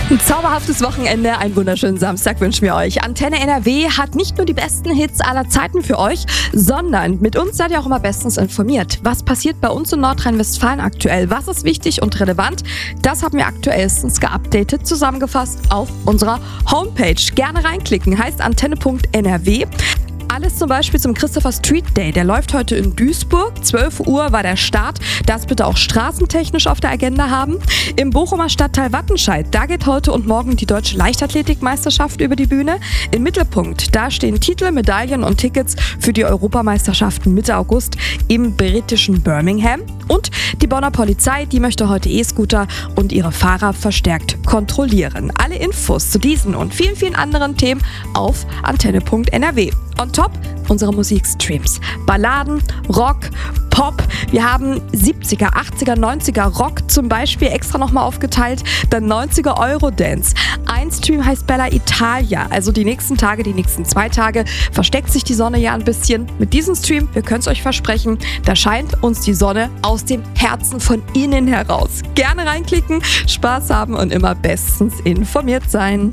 Ein zauberhaftes Wochenende, einen wunderschönen Samstag wünschen wir euch. Antenne NRW hat nicht nur die besten Hits aller Zeiten für euch, sondern mit uns seid ihr auch immer bestens informiert. Was passiert bei uns in Nordrhein-Westfalen aktuell? Was ist wichtig und relevant? Das haben wir aktuellstens geupdatet, zusammengefasst auf unserer Homepage. Gerne reinklicken, heißt antenne.nrw. Alles zum Beispiel zum Christopher Street Day. Der läuft heute in Duisburg. 12 Uhr war der Start. Das bitte auch straßentechnisch auf der Agenda haben. Im Bochumer Stadtteil Wattenscheid, da geht heute und morgen die Deutsche Leichtathletikmeisterschaft über die Bühne. Im Mittelpunkt, da stehen Titel, Medaillen und Tickets für die Europameisterschaften Mitte August im britischen Birmingham. Und die Bonner Polizei, die möchte heute E-Scooter und ihre Fahrer verstärkt kontrollieren. Alle Infos zu diesen und vielen, vielen anderen Themen auf antenne.nrw. On top unsere Musikstreams. Balladen, Rock, Pop. Wir haben 70er, 80er, 90er Rock zum Beispiel extra nochmal aufgeteilt. Dann 90er Eurodance. Ein Stream heißt Bella Italia. Also die nächsten Tage, die nächsten 2 Tage versteckt sich die Sonne ja ein bisschen. Mit diesem Stream, wir können es euch versprechen, da scheint uns die Sonne aus dem Herzen von innen heraus. Gerne reinklicken, Spaß haben und immer bestens informiert sein.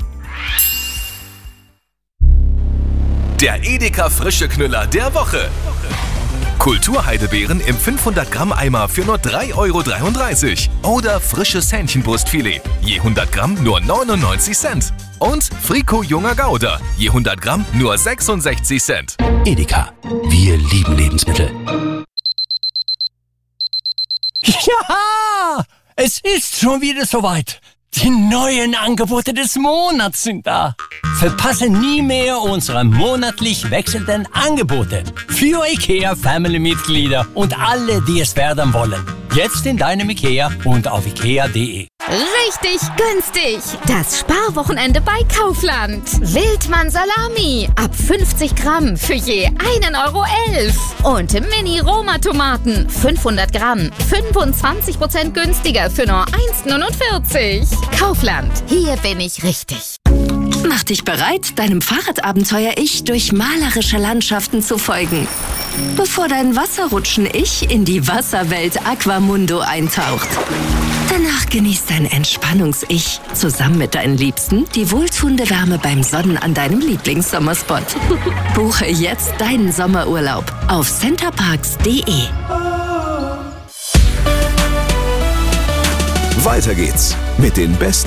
Der Edeka frische Knüller der Woche. Kulturheidebeeren im 500 Gramm Eimer für nur 3,33 € oder frisches Hähnchenbrustfilet, je 100 Gramm nur 99 Cent. Und Frico junger Gouda, je 100 Gramm nur 66 Cent. Edeka, wir lieben Lebensmittel. Ja, es ist schon wieder soweit. Die neuen Angebote des Monats sind da. Verpasse nie mehr unsere monatlich wechselnden Angebote für IKEA-Family-Mitglieder und alle, die es werden wollen. Jetzt in deinem IKEA und auf ikea.de. Richtig günstig! Das Sparwochenende bei Kaufland. Wildmann Salami ab 50 Gramm für je 1,11 € und Mini-Roma-Tomaten 500 Gramm 25% günstiger für nur 1,49 €. Kaufland, hier bin ich richtig. Mach dich bereit, deinem Fahrradabenteuer-Ich durch malerische Landschaften zu folgen, bevor dein Wasserrutschen-Ich in die Wasserwelt Aquamundo eintaucht. Danach genießt dein Entspannungs-Ich zusammen mit deinen Liebsten die wohltuende Wärme beim Sonnen an deinem Lieblingssommerspot. Buche jetzt deinen Sommerurlaub auf centerparks.de. Weiter geht's mit den besten